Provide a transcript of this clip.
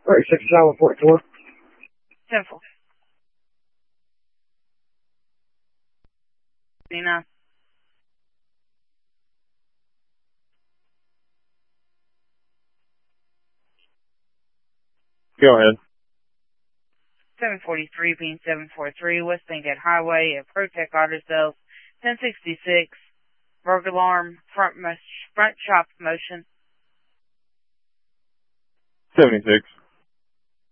36 744. 10-4. Nina. Go ahead. 743 being 743 West Bankhead Highway at Protect Auto Sales, 1066. Burglar alarm, front shop motion. 76.